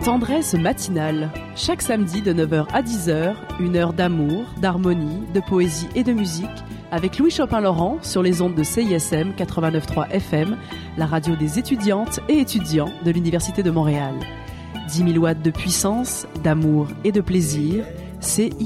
Tendresse matinale. Chaque samedi de 9h à 10h, une heure d'amour, d'harmonie, de poésie et de musique avec Louis Chopin-Laurent sur les ondes de CISM 89.3 FM, la radio des étudiantes et étudiants de l'Université de Montréal. 10 000 watts de puissance, d'amour et de plaisir, CISM.